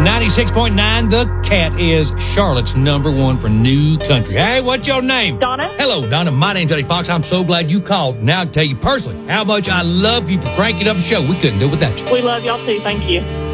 96.9 The Cat is Charlotte's number one for new country. Hey, what's your name? Donna. Hello, Donna. My name's Eddie Fox. I'm so glad you called. Now I can tell you personally how much I love you for cranking up the show. We couldn't do it without you. We love y'all too. Thank you.